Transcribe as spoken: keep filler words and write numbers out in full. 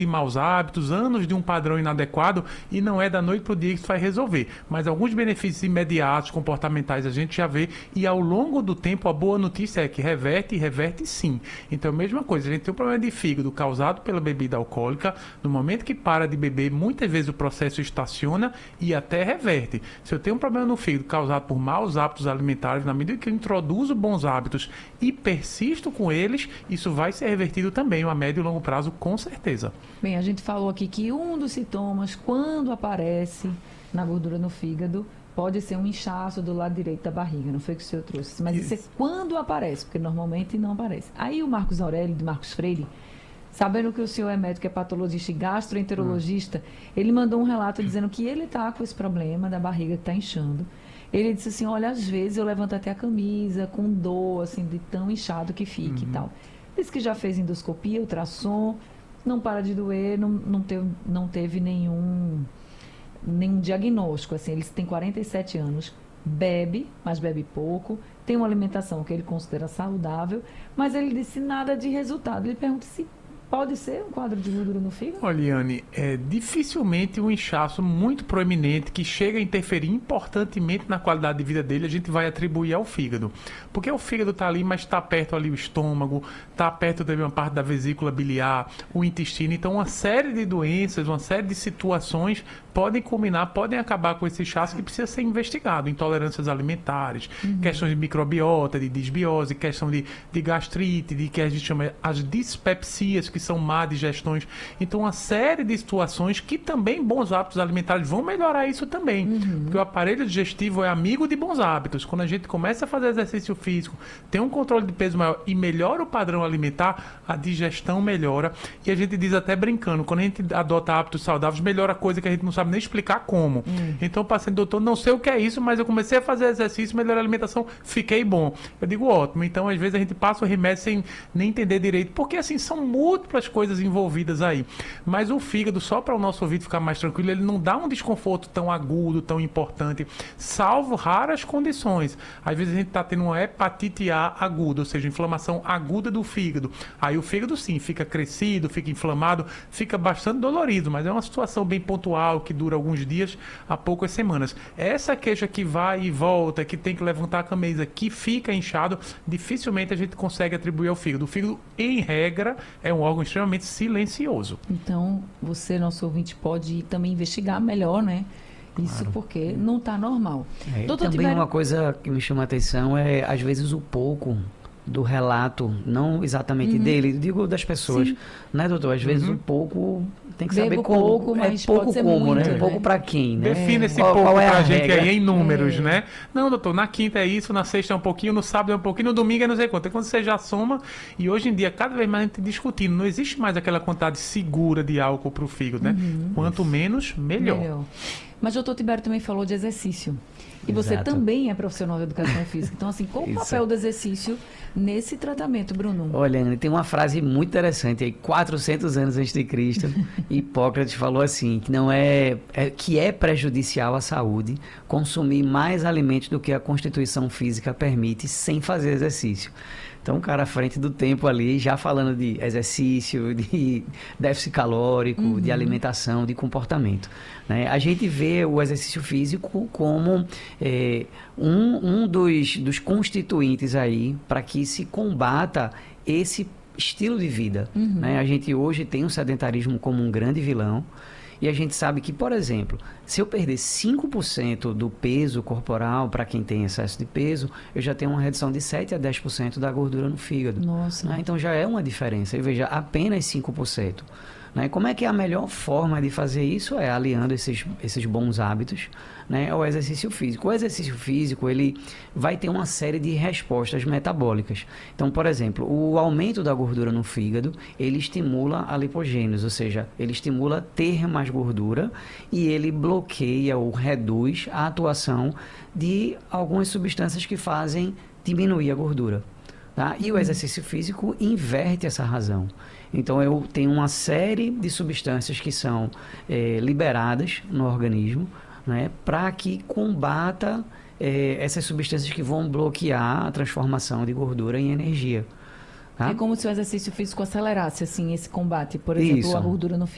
de maus hábitos, anos de um padrão inadequado, e não é da noite para o dia que isso vai resolver. Mas alguns benefícios imediatos, comportamentais, a gente já vê, e ao longo do tempo a boa notícia é que reverte e reverte sim. Então, a mesma coisa, a gente tem um problema de fígado causado pela bebida alcoólica, no momento que para de beber, muitas vezes o processo estaciona e até reverte. Se eu tenho um problema no fígado causado por maus hábitos alimentares, na medida que eu introduzo bons hábitos e persisto com eles, isso vai ser revertido também a médio e longo prazo, com certeza. Bem, a gente falou aqui que um dos sintomas, quando aparece na gordura no fígado, pode ser um inchaço do lado direito da barriga, não foi que o senhor trouxe, mas isso, isso é quando aparece, porque normalmente não aparece. Aí o Marcos Aurélio, de Marcos Freire, sabendo que o senhor é médico, é patologista e gastroenterologista, hum. ele mandou um relato dizendo que ele está com esse problema da barriga que está inchando. Ele disse assim, olha, às vezes eu levanto até a camisa com dor, assim, de tão inchado que fique uhum. e tal. Disse que já fez endoscopia, ultrassom, não para de doer, não, não, teve, não teve nenhum, nenhum diagnóstico. Assim, ele tem quarenta e sete anos, bebe, mas bebe pouco, tem uma alimentação que ele considera saudável, mas ele disse nada de resultado. Ele pergunta se pode ser um quadro de gordura no fígado? Olha, Iane, é dificilmente um inchaço muito proeminente que chega a interferir importantemente na qualidade de vida dele, a gente vai atribuir ao fígado. Porque o fígado está ali, mas está perto ali o estômago, está perto também uma parte da vesícula biliar, o intestino. Então, uma série de doenças, uma série de situações podem culminar, podem acabar com esse inchaço que precisa ser investigado. Intolerâncias alimentares, uhum. questões de microbiota, de disbiose, questão de, de gastrite, de que a gente chama as dispepsias, que são má digestões. Então, uma série de situações que também bons hábitos alimentares vão melhorar isso também. Uhum. Porque o aparelho digestivo é amigo de bons hábitos. Quando a gente começa a fazer exercício físico, tem um controle de peso maior e melhora o padrão alimentar, a digestão melhora. E a gente diz até brincando, quando a gente adota hábitos saudáveis, melhora coisa que a gente não sabe nem explicar como. Uhum. Então, o paciente, doutor, não sei o que é isso, mas eu comecei a fazer exercício, melhorei a alimentação, fiquei bom. Eu digo, ótimo. Então, às vezes, a gente passa o remédio sem nem entender direito, porque, assim, são múltiplas coisas envolvidas aí. Mas o fígado, só para o nosso ouvido ficar mais tranquilo, ele não dá um desconforto tão agudo, tão importante, salvo raras condições. Às vezes a gente está tendo uma hepatite A aguda, ou seja, inflamação aguda do fígado. Aí o fígado sim, fica crescido, fica inflamado, fica bastante dolorido, mas é uma situação bem pontual, que dura alguns dias a poucas semanas. Essa queixa que vai e volta, que tem que levantar a camisa, que fica inchado, dificilmente a gente consegue atribuir ao fígado. O fígado, em regra, é um órgão extremamente silencioso. Então, você, nosso ouvinte, pode também investigar melhor, né? Isso claro. Porque não está normal. É, também Tibério... uma coisa que me chama a atenção é, às vezes, o pouco do relato, não exatamente uhum. dele, digo das pessoas, Sim. né, doutor? Às vezes uhum. um pouco tem que Bebo saber como, pouco, mas é pouco pode ser como, muito, né? né? Pouco para quem, né? Defina esse qual, pouco qual é pra a gente regra? aí em números, é. né? Não, doutor, na quinta é isso, na sexta é um pouquinho, no sábado é um pouquinho, no domingo é não sei quanto. É quando você já soma, e hoje em dia, cada vez mais a gente discutindo, não existe mais aquela quantidade segura de álcool pro fígado, né? Uhum. Quanto menos, melhor. melhor. Mas o doutor Tibério também falou de exercício. E você Exato. Também é profissional de educação física. Então, assim, qual o papel do exercício nesse tratamento, Bruno? Olha, Ana, tem uma frase muito interessante aí, quatrocentos anos antes de Cristo, Hipócrates falou assim, que não é, é que é prejudicial à saúde consumir mais alimentos do que a constituição física permite sem fazer exercício. Então, o cara à frente do tempo ali, já falando de exercício, de déficit calórico, uhum. de alimentação, de comportamento. Né? A gente vê o exercício físico como é, um, um dos, dos constituintes aí para que se combata esse estilo de vida. Uhum. Né? A gente hoje tem o sedentarismo como um grande vilão. E a gente sabe que, por exemplo, se eu perder cinco por cento do peso corporal, para quem tem excesso de peso, eu já tenho uma redução de sete a dez por cento da gordura no fígado. Nossa. Né? Então já é uma diferença. E veja, apenas cinco por cento. Né? Como é que a melhor forma de fazer isso é aliando esses, esses bons hábitos, né, ao exercício físico. O exercício físico, ele vai ter uma série de respostas metabólicas. Então, por exemplo, o aumento da gordura no fígado, ele estimula a lipogênese, ou seja, ele estimula ter mais gordura e ele bloqueia ou reduz a atuação de algumas substâncias que fazem diminuir a gordura. Tá? E o exercício físico inverte essa razão. Então, eu tenho uma série de substâncias que são é, liberadas no organismo, né, para que combata é, essas substâncias que vão bloquear a transformação de gordura em energia. Tá? É como se o exercício físico acelerasse assim, esse combate, por exemplo, Isso. a gordura no fígado.